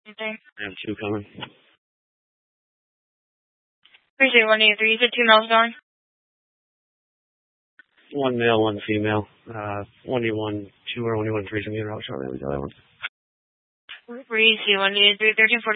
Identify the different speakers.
Speaker 1: Anything?
Speaker 2: I have two coming.
Speaker 1: Appreciate 183. You said 2 males going?
Speaker 2: One male, one female. 1D1, 2 or 1D1, 3 is going to get out shortly. We got that one.
Speaker 1: Appreciate 183, 1340.